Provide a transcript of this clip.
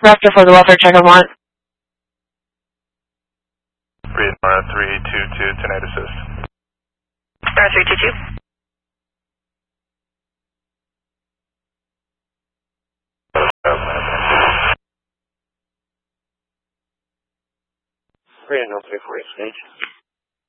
Raptor for the welfare check on one. Nora 322, tonight assist. Nora 322. Reno 340 stage.